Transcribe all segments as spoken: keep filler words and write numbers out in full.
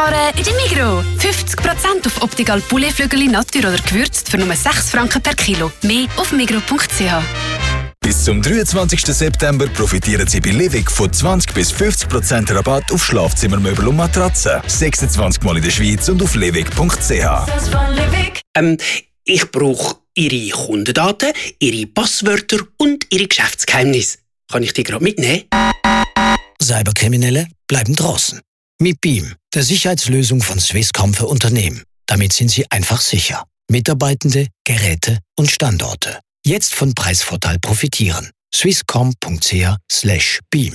sparen in der Migros. fünfzig Prozent auf Optical Pouletflügel Natur oder gewürzt für nur sechs Franken per Kilo. Mehr auf migros punkt c h. Bis zum dreiundzwanzigsten September profitieren Sie bei Livig von zwanzig bis fünfzig Prozent Rabatt auf Schlafzimmermöbel und Matratzen. sechsundzwanzig Mal in der Schweiz und auf livig punkt c h. Ähm, ich brauche Ihre Kundendaten, Ihre Passwörter und Ihre Geschäftsgeheimnisse. Kann ich die gerade mitnehmen? Cyberkriminelle bleiben draußen. Mit Beam, der Sicherheitslösung von Swisscom für Unternehmen. Damit sind Sie einfach sicher. Mitarbeitende, Geräte und Standorte. Jetzt von Preisvorteil profitieren. swisscom punkt c h slash beam.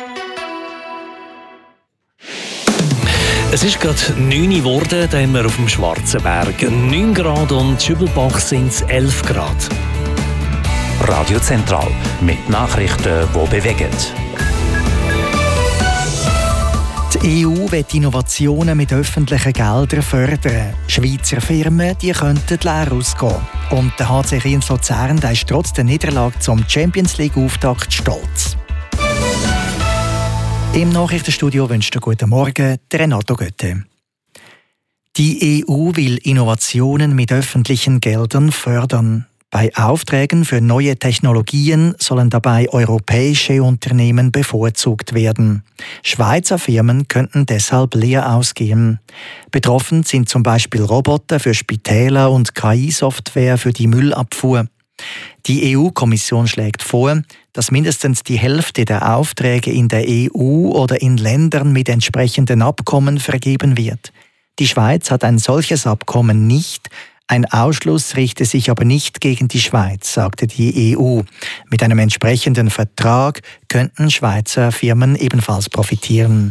Es ist gerade neun Uhr geworden, da haben wir auf dem Schwarzenberg neun Grad und Schübelbach sind es elf Grad. Radio Zentral mit Nachrichten, die bewegen. Die E U will Innovationen mit öffentlichen Geldern fördern. Schweizer Firmen die könnten leer ausgehen. Und der H C Kriens Luzern der ist trotz der Niederlage zum Champions League-Auftakt stolz. Im Nachrichtenstudio wünscht ihr guten Morgen, der Renato Götte. Die E U will Innovationen mit öffentlichen Geldern fördern. Bei Aufträgen für neue Technologien sollen dabei europäische Unternehmen bevorzugt werden. Schweizer Firmen könnten deshalb leer ausgehen. Betroffen sind zum Beispiel Roboter für Spitäler und K I-Software für die Müllabfuhr. Die E U-Kommission schlägt vor, dass mindestens die Hälfte der Aufträge in der E U oder in Ländern mit entsprechenden Abkommen vergeben wird. Die Schweiz hat ein solches Abkommen nicht. Ein Ausschluss richte sich aber nicht gegen die Schweiz, sagte die E U. Mit einem entsprechenden Vertrag könnten Schweizer Firmen ebenfalls profitieren.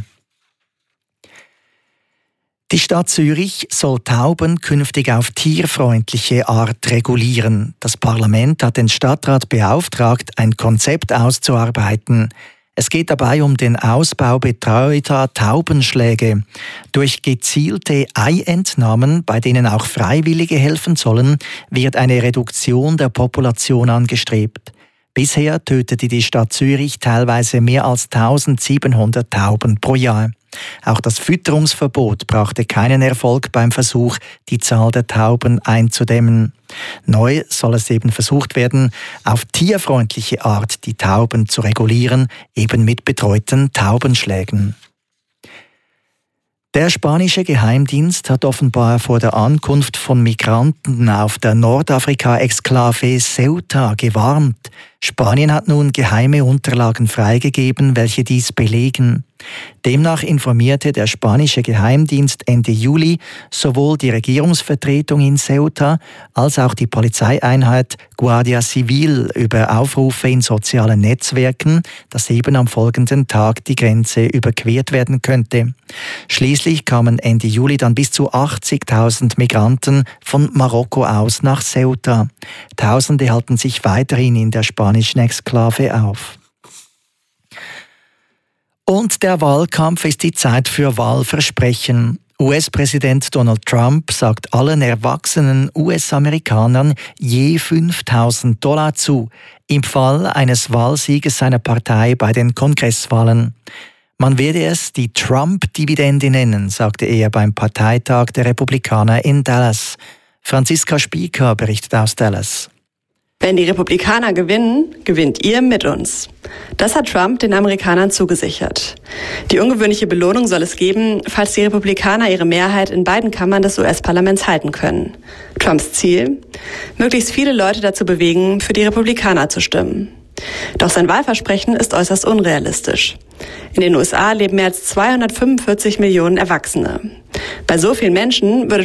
Die Stadt Zürich soll Tauben künftig auf tierfreundliche Art regulieren. Das Parlament hat den Stadtrat beauftragt, ein Konzept auszuarbeiten. Es geht dabei um den Ausbau betreuter Taubenschläge. Durch gezielte Eientnahmen, bei denen auch Freiwillige helfen sollen, wird eine Reduktion der Population angestrebt. Bisher tötete die Stadt Zürich teilweise mehr als eintausendsiebenhundert Tauben pro Jahr. Auch das Fütterungsverbot brachte keinen Erfolg beim Versuch, die Zahl der Tauben einzudämmen. Neu soll es eben versucht werden, auf tierfreundliche Art die Tauben zu regulieren, eben mit betreuten Taubenschlägen. Der spanische Geheimdienst hat offenbar vor der Ankunft von Migranten auf der Nordafrika-Exklave Ceuta gewarnt. Spanien hat nun geheime Unterlagen freigegeben, welche dies belegen. Demnach informierte der spanische Geheimdienst Ende Juli sowohl die Regierungsvertretung in Ceuta als auch die Polizeieinheit Guardia Civil über Aufrufe in sozialen Netzwerken, dass eben am folgenden Tag die Grenze überquert werden könnte. Schließlich kamen Ende Juli dann bis zu achtzigtausend Migranten von Marokko aus nach Ceuta. Tausende halten sich weiterhin in der spanischen Exklave auf. Und der Wahlkampf ist die Zeit für Wahlversprechen. U S-Präsident Donald Trump sagt allen erwachsenen U S-Amerikanern je fünftausend Dollar zu, im Fall eines Wahlsieges seiner Partei bei den Kongresswahlen. Man werde es die Trump-Dividende nennen, sagte er beim Parteitag der Republikaner in Dallas. Franziska Spieker berichtet aus Dallas. Wenn die Republikaner gewinnen, gewinnt ihr mit uns. Das hat Trump den Amerikanern zugesichert. Die ungewöhnliche Belohnung soll es geben, falls die Republikaner ihre Mehrheit in beiden Kammern des U S-Parlaments halten können. Trumps Ziel? Möglichst viele Leute dazu bewegen, für die Republikaner zu stimmen. Doch sein Wahlversprechen ist äußerst unrealistisch. In den U S A leben mehr als zweihundertfünfundvierzig Millionen Erwachsene. Bei so vielen Menschen würde